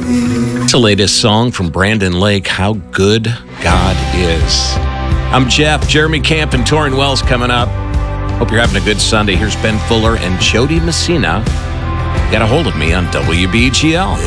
It's the latest song from Brandon Lake, How Good God Is. I'm Jeff, Jeremy Camp, and Torrin Wells coming up. Hope you're having a good Sunday. Here's Ben Fuller and Jody Messina. Get a hold of me on WBGL.